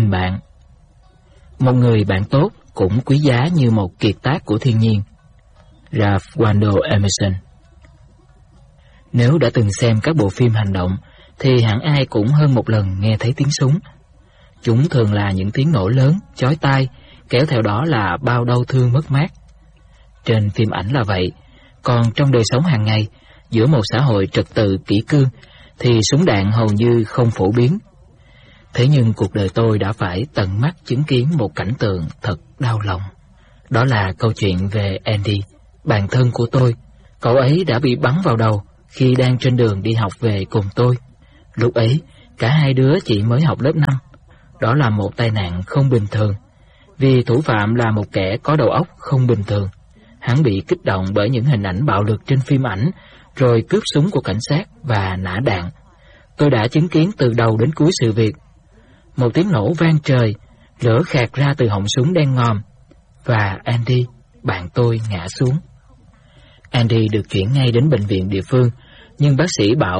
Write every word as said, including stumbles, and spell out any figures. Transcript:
tình bạn. Một người bạn tốt cũng quý giá như một kiệt tác của thiên nhiên. Ralph Waldo Emerson. Nếu đã từng xem các bộ phim hành động thì hẳn ai cũng hơn một lần nghe thấy tiếng súng. Chúng thường là những tiếng nổ lớn, chói tai, kéo theo đó là bao đau thương mất mát. Trên phim ảnh là vậy, còn trong đời sống hàng ngày, giữa một xã hội trật tự kỷ cương, thì súng đạn hầu như không phổ biến. Thế nhưng cuộc đời tôi đã phải tận mắt chứng kiến một cảnh tượng thật đau lòng. Đó là câu chuyện về Andy, bạn thân của tôi. Cậu ấy đã bị bắn vào đầu khi đang trên đường đi học về cùng tôi. Lúc ấy, cả hai đứa chỉ mới học lớp năm. Đó là một tai nạn không bình thường, vì thủ phạm là một kẻ có đầu óc không bình thường. Hắn bị kích động bởi những hình ảnh bạo lực trên phim ảnh, rồi cướp súng của cảnh sát và nã đạn. Tôi đã chứng kiến từ đầu đến cuối sự việc. Một tiếng nổ vang trời, lửa khạc ra từ họng súng đen ngòm, và Andy, bạn tôi, ngã xuống. Andy được chuyển ngay đến bệnh viện địa phương, nhưng bác sĩ bảo